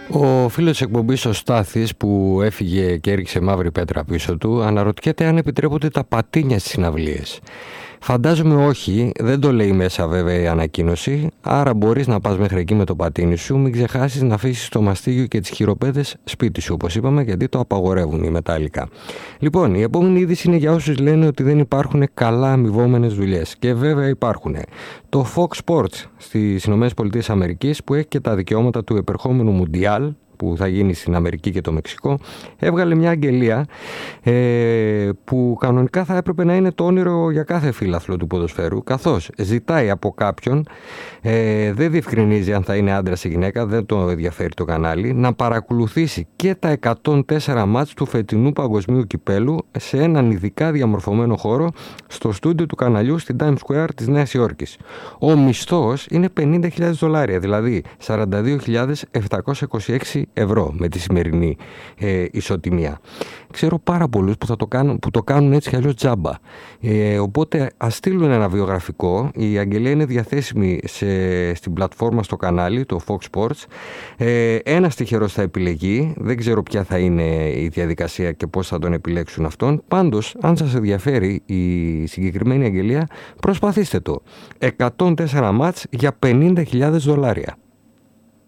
Ο φίλος της εκπομπής, ο Στάθης, που έφυγε και έριξε μαύρη πέτρα πίσω του, αναρωτιέται αν επιτρέπονται τα πατίνια στις συναυλίες. Φαντάζομαι όχι, δεν το λέει μέσα βέβαια η ανακοίνωση, άρα μπορείς να πας μέχρι εκεί με το πατίνι σου, μην ξεχάσεις να αφήσεις το μαστίγιο και τις χειροπέδες σπίτι σου, όπως είπαμε, γιατί το απαγορεύουν οι μετάλλικα. Λοιπόν, η επόμενη είδηση είναι για όσους λένε ότι δεν υπάρχουν καλά αμοιβόμενες δουλειές. Και βέβαια υπάρχουν. Το Fox Sports στις ΗΠΑ, που έχει και τα δικαιώματα του επερχόμενου Μουντιάλ, που θα γίνει στην Αμερική και το Μεξικό, έβγαλε μια αγγελία που κανονικά θα έπρεπε να είναι το όνειρο για κάθε φίλαθλο του ποδοσφαίρου, καθώς ζητάει από κάποιον, δεν διευκρινίζει αν θα είναι άντρας ή γυναίκα, δεν το ενδιαφέρει το κανάλι, να παρακολουθήσει και τα 104 μάτς του φετινού παγκοσμίου κυπέλου σε έναν ειδικά διαμορφωμένο χώρο στο στούντιο του καναλιού στην Times Square της Νέας Υόρκης. Ο μισθός είναι $50,000, δηλαδή 42.726 ευρώ με τη σημερινή ισοτιμία. Ξέρω πάρα πολλούς που το κάνουν έτσι κι αλλιώς τζάμπα. Οπότε ας στείλουν ένα βιογραφικό. Η αγγελία είναι διαθέσιμη στην πλατφόρμα στο κανάλι, το Fox Sports. Ένας τυχερός θα επιλεγεί. Δεν ξέρω ποια θα είναι η διαδικασία και πώς θα τον επιλέξουν αυτόν. Πάντως, αν σας ενδιαφέρει η συγκεκριμένη αγγελία, προσπαθήστε το. 104 μάτς για $50,000.